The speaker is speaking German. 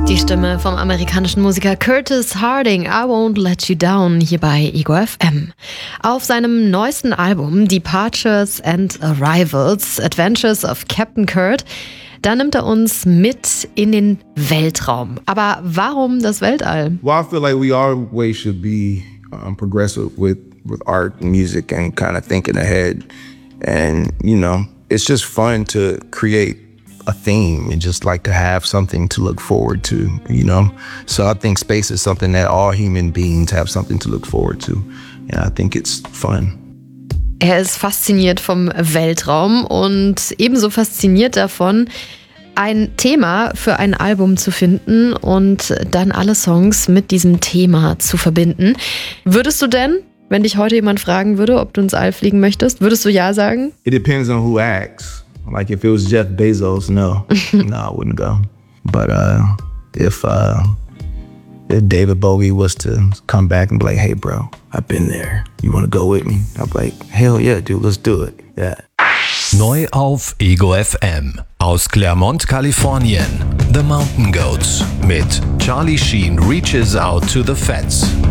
Die Stimme vom amerikanischen Musiker Curtis Harding, I Won't Let You Down, hier bei Ego FM. Auf seinem neuesten Album Departures and Arrivals, Adventures of Captain Kurt, da nimmt er uns mit in den Weltraum. Aber warum das Weltall? Well, I feel like we always should be progressive with art and music and kind of thinking ahead. And, you know, it's just fun to create a theme and just like to have something to look forward to, you know? So I think space is something that all human beings have something to look forward to. And I think it's fun. Er ist fasziniert vom Weltraum und ebenso fasziniert davon, ein Thema für ein Album zu finden und dann alle Songs mit diesem Thema zu verbinden. Würdest du denn, wenn dich heute jemand fragen würde, ob du ins All fliegen möchtest, würdest du ja sagen? It depends on who asks. Like if it was Jeff Bezos, no. No, I wouldn't go. But if David Bowie was to come back and be like, hey bro, I've been there. You want to go with me? I'd be like, hell yeah, dude, let's do it. Yeah. Neu auf Ego FM. Aus Claremont, Kalifornien. The Mountain Goats mit Charlie Sheen Reaches Out to the Fats.